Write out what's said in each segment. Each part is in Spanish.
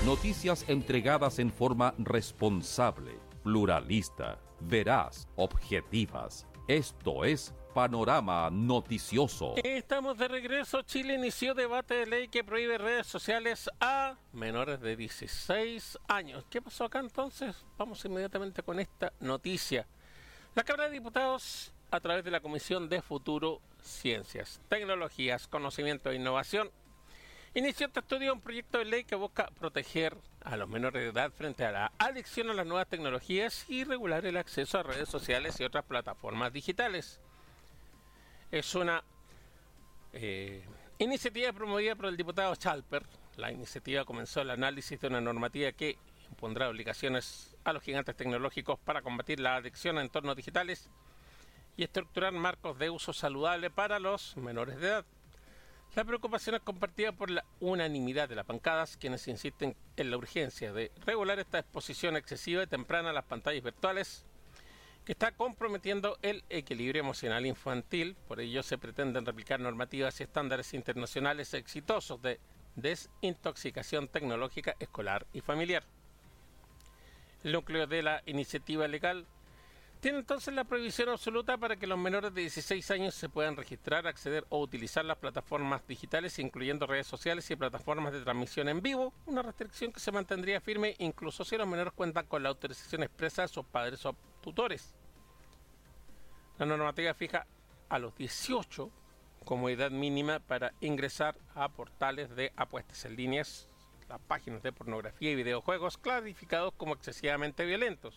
Noticias entregadas en forma responsable, pluralista, veraz, objetivas. Esto es Panorama Noticioso. Estamos de regreso. Chile inició debate de ley que prohíbe redes sociales a menores de 16 años. ¿Qué pasó acá entonces? Vamos inmediatamente con esta noticia. La Cámara de Diputados, a través de la Comisión de Futuro, Ciencias, Tecnologías, Conocimiento e Innovación, inició este estudio un proyecto de ley que busca proteger a los menores de edad frente a la adicción a las nuevas tecnologías y regular el acceso a redes sociales y otras plataformas digitales. Es una iniciativa promovida por el diputado Schalper. La iniciativa comenzó el análisis de una normativa que impondrá obligaciones a los gigantes tecnológicos para combatir la adicción a entornos digitales y estructurar marcos de uso saludable para los menores de edad. La preocupación es compartida por la unanimidad de las bancadas, quienes insisten en la urgencia de regular esta exposición excesiva y temprana a las pantallas virtuales, que está comprometiendo el equilibrio emocional infantil. Por ello se pretenden replicar normativas y estándares internacionales exitosos de desintoxicación tecnológica escolar y familiar. El núcleo de la iniciativa legal tiene entonces la prohibición absoluta para que los menores de 16 años se puedan registrar, acceder o utilizar las plataformas digitales, incluyendo redes sociales y plataformas de transmisión en vivo, una restricción que se mantendría firme incluso si los menores cuentan con la autorización expresa de sus padres o tutores. La normativa fija a los 18 como edad mínima para ingresar a portales de apuestas en líneas, las páginas de pornografía y videojuegos clasificados como excesivamente violentos.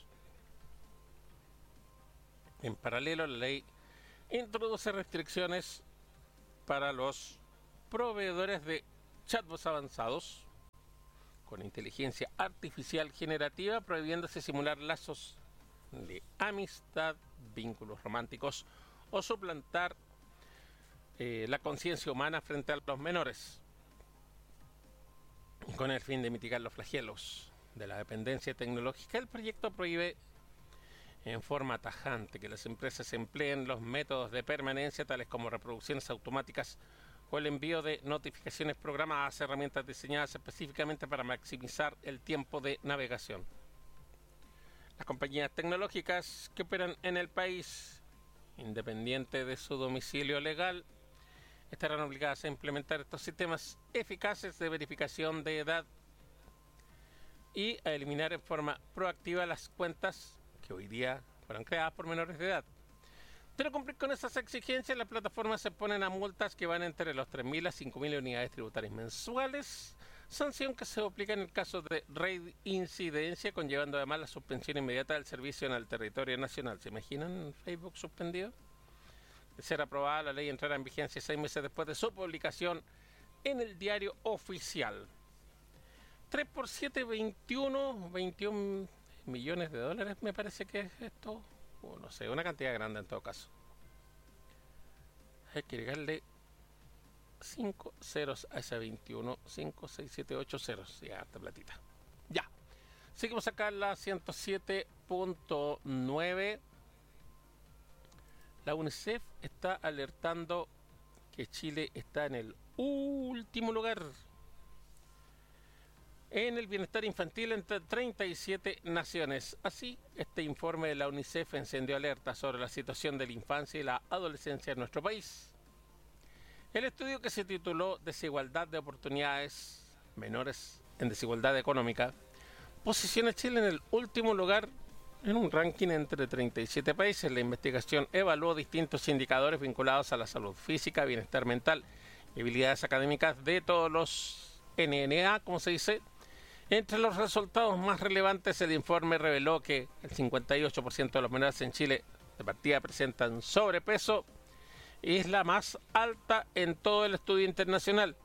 En paralelo, la ley introduce restricciones para los proveedores de chatbots avanzados con inteligencia artificial generativa, prohibiéndose simular lazos de amistad, vínculos románticos o suplantar la conciencia humana frente a los menores, con el fin de mitigar los flagelos de la dependencia tecnológica. El proyecto prohíbe en forma tajante que las empresas empleen los métodos de permanencia tales como reproducciones automáticas o el envío de notificaciones programadas, herramientas diseñadas específicamente para maximizar el tiempo de navegación. Las compañías tecnológicas que operan en el país, independiente de su domicilio legal, estarán obligadas a implementar estos sistemas eficaces de verificación de edad y a eliminar en forma proactiva las cuentas que hoy día fueron creadas por menores de edad. Pero cumplir con esas exigencias, las plataformas se ponen a multas que van entre los 3.000 a 5.000 unidades tributarias mensuales, sanción que se aplica en el caso de reincidencia, conllevando además la suspensión inmediata del servicio en el territorio nacional. ¿Se imaginan Facebook suspendido? De ser aprobada, la ley entrará en vigencia 6 meses después de su publicación en el diario oficial. 3 por 7, 21 millones de dólares me parece que es esto, o no sé, una cantidad grande en todo caso. Hay que agregarle 5 ceros a ese 21, 5, 6, 7, 8 ceros, ya esta platita. Ya, seguimos acá en la 107.9. La UNICEF está alertando que Chile está en el último lugar en el bienestar infantil entre 37 naciones. Así, este informe de la UNICEF encendió alerta sobre la situación de la infancia y la adolescencia en nuestro país. El estudio, que se tituló Desigualdad de oportunidades, menores en desigualdad económica, posiciona a Chile en el último lugar en un ranking entre 37 países. La investigación evaluó distintos indicadores vinculados a la salud física, bienestar mental y habilidades académicas de todos los NNA, como se dice. Entre los resultados más relevantes, el informe reveló que el 58% de los menores en Chile de partida presentan sobrepeso y es la más alta en todo el estudio internacional.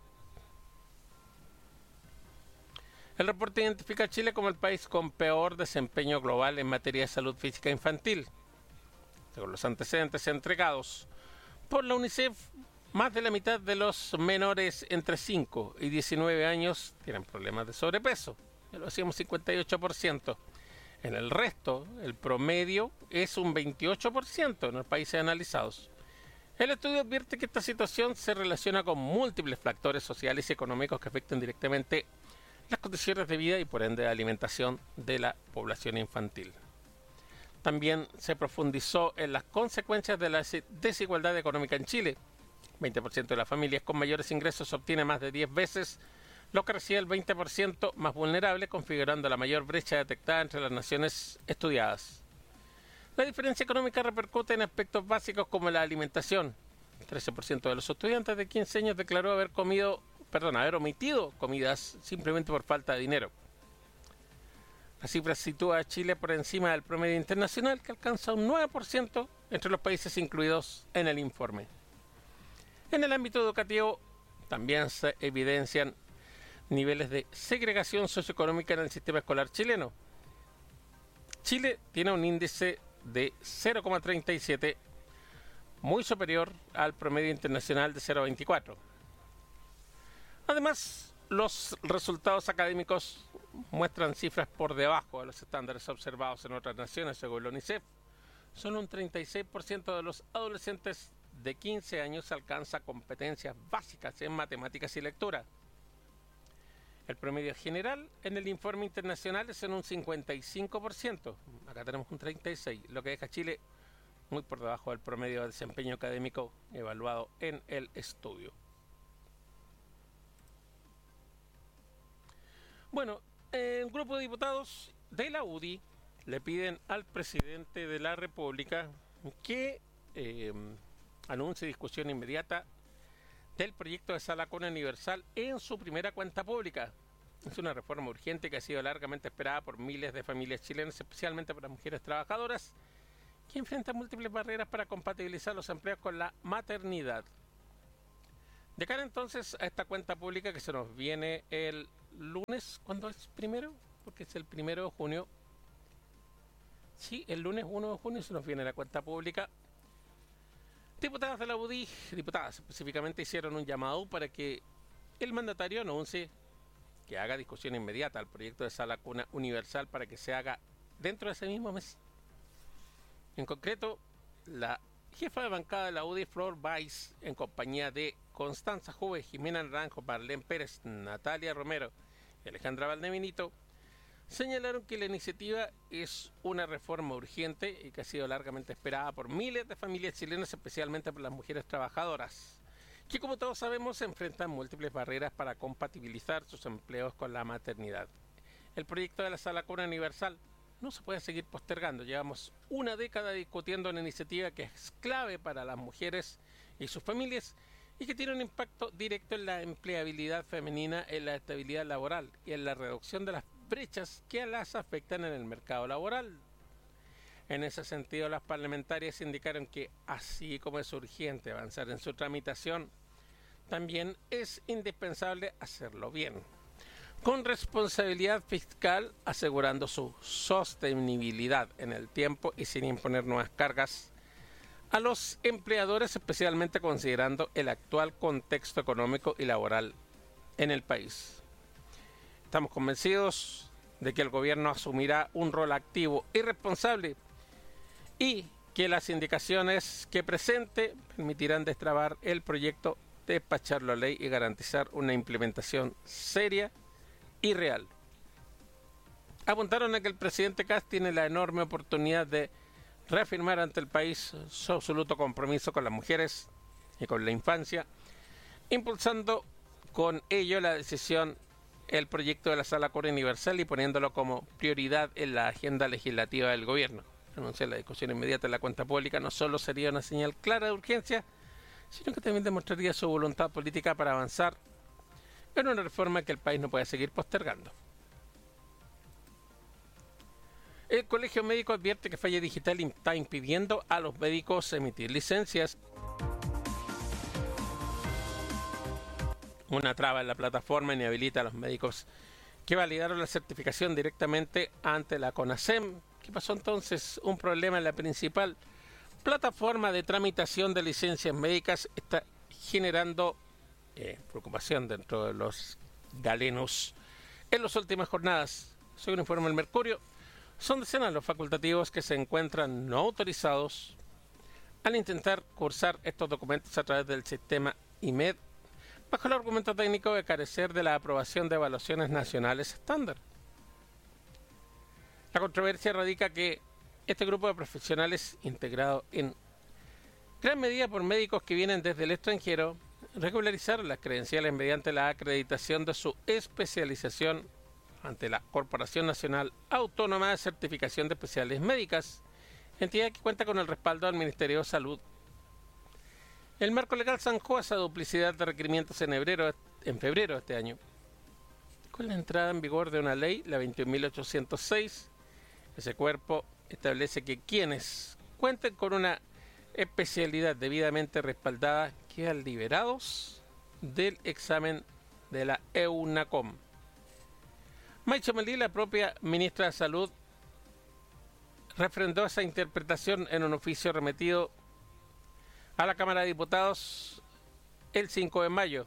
El reporte identifica a Chile como el país con peor desempeño global en materia de salud física infantil. Según los antecedentes entregados por la UNICEF, más de la mitad de los menores entre 5 y 19 años tienen problemas de sobrepeso. Ya lo decíamos, 58%. En el resto, el promedio es un 28% en los países analizados. El estudio advierte que esta situación se relaciona con múltiples factores sociales y económicos que afectan directamente las condiciones de vida y por ende de alimentación de la población infantil. También se profundizó en las consecuencias de la desigualdad económica en Chile. 20% de las familias con mayores ingresos obtiene más de 10 veces lo que recibe el 20% más vulnerable, configurando la mayor brecha detectada entre las naciones estudiadas. La diferencia económica repercute en aspectos básicos como la alimentación. 13% de los estudiantes de 15 años declaró haber omitido comidas simplemente por falta de dinero. La cifra sitúa a Chile por encima del promedio internacional, que alcanza un 9% entre los países incluidos en el informe. En el ámbito educativo también se evidencian niveles de segregación socioeconómica en el sistema escolar chileno. Chile tiene un índice de 0,37, muy superior al promedio internacional de 0,24. Además, los resultados académicos muestran cifras por debajo de los estándares observados en otras naciones, según la UNICEF. Solo un 36% de los adolescentes de 15 años alcanza competencias básicas en matemáticas y lectura. El promedio general en el informe internacional es en un 55%. Acá tenemos un 36%, lo que deja a Chile muy por debajo del promedio de desempeño académico evaluado en el estudio. Bueno, un grupo de diputados de la UDI le piden al presidente de la República que anuncie discusión inmediata del proyecto de sala cuna universal en su primera cuenta pública. Es una reforma urgente que ha sido largamente esperada por miles de familias chilenas, especialmente por las mujeres trabajadoras, que enfrentan múltiples barreras para compatibilizar los empleos con la maternidad. De cara entonces a esta cuenta pública que se nos viene el lunes, ¿cuándo es primero? Porque es el 1 de junio. Sí, el lunes 1 de junio se nos viene la cuenta pública. Diputadas de la UDI, diputadas específicamente, hicieron un llamado para que el mandatario anuncie que haga discusión inmediata al proyecto de sala cuna universal para que se haga dentro de ese mismo mes. En concreto, la jefa de bancada de la UDI, Flor Weiss, en compañía de Constanza Juve, Jimena Naranjo, Marlene Pérez, Natalia Romero y Alejandra Valdebenito, señalaron que la iniciativa es una reforma urgente y que ha sido largamente esperada por miles de familias chilenas, especialmente por las mujeres trabajadoras, que como todos sabemos enfrentan múltiples barreras para compatibilizar sus empleos con la maternidad. El proyecto de la sala cuna universal no se puede seguir postergando. Llevamos una década discutiendo una iniciativa que es clave para las mujeres y sus familias y que tiene un impacto directo en la empleabilidad femenina, en la estabilidad laboral y en la reducción de las brechas que las afectan en el mercado laboral. En ese sentido, las parlamentarias indicaron que, así como es urgente avanzar en su tramitación, también es indispensable hacerlo bien, con responsabilidad fiscal, asegurando su sostenibilidad en el tiempo y sin imponer nuevas cargas a los empleadores, especialmente considerando el actual contexto económico y laboral en el país. Estamos convencidos de que el gobierno asumirá un rol activo y responsable y que las indicaciones que presente permitirán destrabar el proyecto, despacharlo a ley y garantizar una implementación seria y real. Apuntaron a que el presidente Kast tiene la enorme oportunidad de reafirmar ante el país su absoluto compromiso con las mujeres y con la infancia, impulsando con ello la decisión, el proyecto de la sala cuna universal y poniéndolo como prioridad en la agenda legislativa del gobierno. Anunciar la discusión inmediata en la cuenta pública no solo sería una señal clara de urgencia, sino que también demostraría su voluntad política para avanzar en una reforma que el país no puede seguir postergando. El Colegio Médico advierte que Falla Digital está impidiendo a los médicos emitir licencias. Una traba en la plataforma inhabilita a los médicos que validaron la certificación directamente ante la CONASEM. ¿Qué pasó entonces? Un problema en la principal plataforma de tramitación de licencias médicas está generando preocupación dentro de los galenos. En las últimas jornadas, según informa el Mercurio, son decenas los facultativos que se encuentran no autorizados al intentar cursar estos documentos a través del sistema IMED, bajo el argumento técnico de carecer de la aprobación de evaluaciones nacionales estándar. La controversia radica que este grupo de profesionales, integrado en gran medida por médicos que vienen desde el extranjero, regularizaron las credenciales mediante la acreditación de su especialización ante la Corporación Nacional Autónoma de Certificación de Especialidades Médicas, entidad que cuenta con el respaldo del Ministerio de Salud. El marco legal zanjó esa duplicidad de requerimientos en febrero de este año, con la entrada en vigor de una ley, la 21.806. Ese cuerpo establece que quienes cuenten con una especialidad debidamente respaldada quedan liberados del examen de la EUNACOM. Maicha Melí, la propia ministra de Salud, refrendó esa interpretación en un oficio remitido a la Cámara de Diputados el 5 de mayo.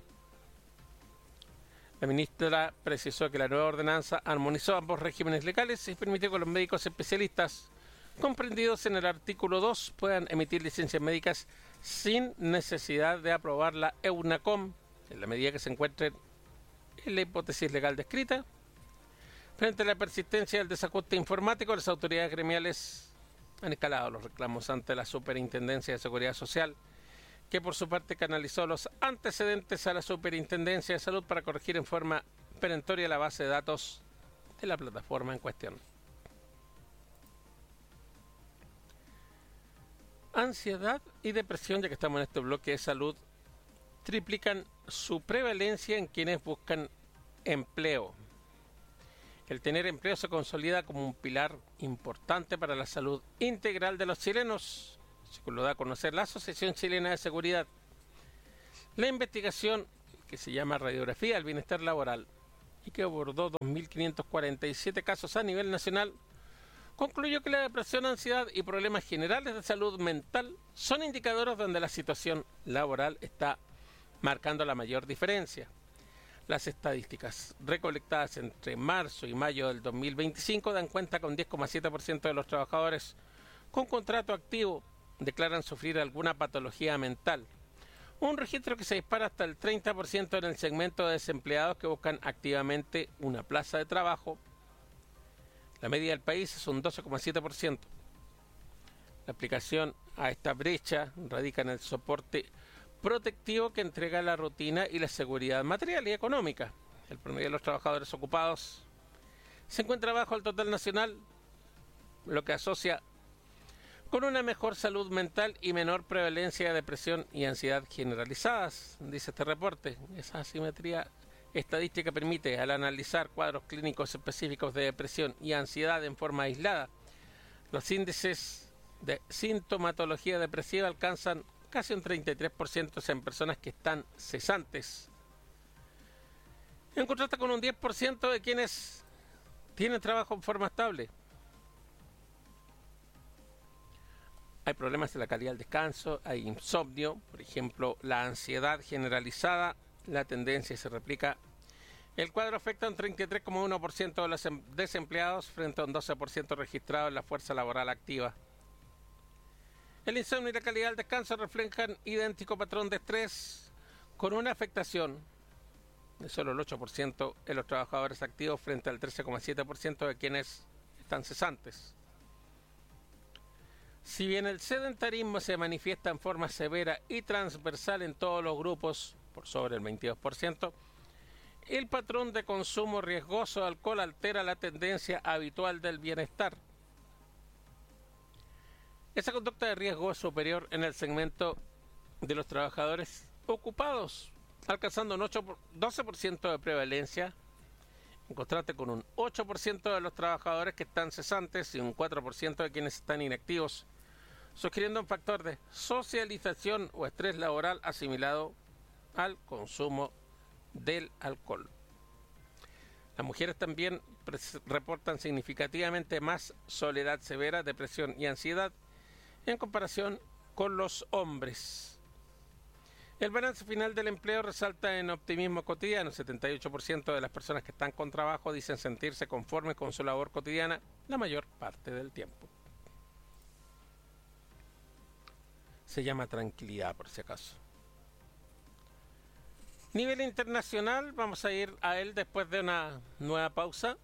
La ministra precisó que la nueva ordenanza armonizó ambos regímenes legales y permitió que los médicos especialistas comprendidos en el artículo 2 puedan emitir licencias médicas sin necesidad de aprobar la EUNACOM, en la medida que se encuentren en la hipótesis legal descrita. Frente a la persistencia del desajuste informático, las autoridades gremiales han escalado los reclamos ante la Superintendencia de Seguridad Social, que por su parte canalizó los antecedentes a la Superintendencia de Salud para corregir en forma perentoria la base de datos de la plataforma en cuestión. Ansiedad y depresión, ya que estamos en este bloque de salud, triplican su prevalencia en quienes buscan empleo. El tener empleo se consolida como un pilar importante para la salud integral de los chilenos, según lo da a conocer la Asociación Chilena de Seguridad. La investigación, que se llama Radiografía del Bienestar Laboral y que abordó 2.547 casos a nivel nacional, concluyó que la depresión, ansiedad y problemas generales de salud mental son indicadores donde la situación laboral está marcando la mayor diferencia. Las estadísticas recolectadas entre marzo y mayo del 2025 dan cuenta que un 10,7% de los trabajadores con contrato activo declaran sufrir alguna patología mental, un registro que se dispara hasta el 30% en el segmento de desempleados que buscan activamente una plaza de trabajo. La media del país es un 12,7%. La aplicación a esta brecha radica en el soporte protectivo que entrega la rutina y la seguridad material y económica. El promedio de los trabajadores ocupados se encuentra bajo el total nacional, lo que asocia con una mejor salud mental y menor prevalencia de depresión y ansiedad generalizadas, dice este reporte. Esa asimetría estadística permite, al analizar cuadros clínicos específicos de depresión y ansiedad en forma aislada, los índices de sintomatología depresiva alcanzan casi un 33% en personas que están cesantes, en contraste con un 10% de quienes tienen trabajo en forma estable. Hay problemas de la calidad del descanso, hay insomnio, por ejemplo, la ansiedad generalizada, la tendencia se replica. El cuadro afecta a un 33,1% de los desempleados frente a un 12% registrado en la fuerza laboral activa. El insomnio y la calidad del descanso reflejan idéntico patrón de estrés, con una afectación de solo el 8% en los trabajadores activos frente al 13,7% de quienes están cesantes. Si bien el sedentarismo se manifiesta en forma severa y transversal en todos los grupos, por sobre el 22%, el patrón de consumo riesgoso de alcohol altera la tendencia habitual del bienestar. Esa conducta de riesgo es superior en el segmento de los trabajadores ocupados, alcanzando un 12% de prevalencia, en contraste con un 8% de los trabajadores que están cesantes y un 4% de quienes están inactivos, sugiriendo un factor de socialización o estrés laboral asimilado al consumo del alcohol. Las mujeres también reportan significativamente más soledad severa, depresión y ansiedad en comparación con los hombres. El balance final del empleo resalta en optimismo cotidiano. 78% de las personas que están con trabajo dicen sentirse conformes con su labor cotidiana la mayor parte del tiempo. Se llama tranquilidad, por si acaso. Nivel internacional, vamos a ir a él después de una nueva pausa.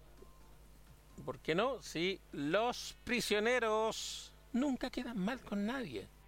¿Por qué no? Sí, los prisioneros nunca quedan mal con nadie.